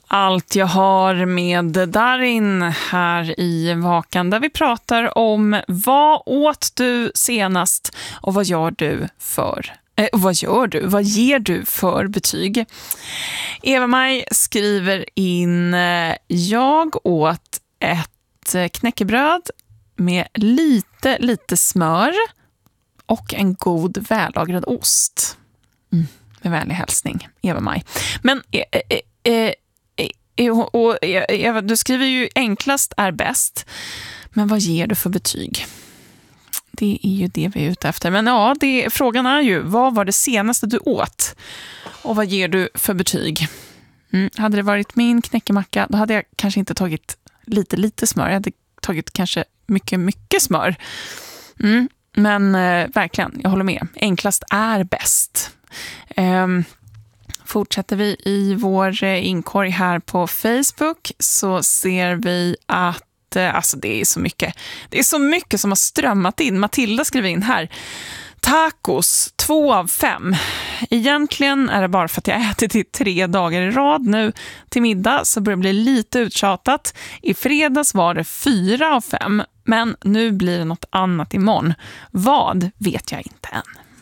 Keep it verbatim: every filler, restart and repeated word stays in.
Allt jag har med Darin här i Vakan, där vi pratar om vad åt du senast och vad gör du för eh, vad gör du? Vad ger du för betyg? Eva-Maj skriver in: jag åt ett knäckebröd med lite lite smör och en god vällagrad ost. Mm, med vänlig hälsning, Eva-Maj. Men eh, eh, eh, Och, och, Eva, du skriver ju enklast är bäst. Men vad ger du för betyg? Det är ju det vi är ute efter. Men ja, det, frågan är ju: vad var det senaste du åt? Och vad ger du för betyg? Mm, hade det varit min knäckemacka, då hade jag kanske inte tagit lite lite smör. Jag hade tagit kanske mycket mycket smör. Mm, men eh, verkligen, jag håller med. Enklast är bäst. Ehm Fortsätter vi i vår inkorg här på Facebook, så ser vi att alltså det är så mycket. Det är så mycket som har strömmat in. Matilda skriver in här: tacos, två av fem. Egentligen är det bara för att jag ätit i tre dagar i rad nu till middag, så börjar det bli lite uttjatat. I fredags var det fyra av fem, men nu blir det något annat imorgon. Vad vet jag inte än.